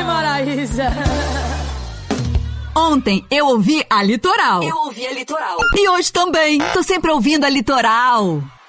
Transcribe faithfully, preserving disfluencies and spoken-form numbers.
Vai, Maraísa. Ontem eu ouvi a Litoral. Eu ouvi a Litoral. E hoje também. Tô sempre ouvindo a Litoral.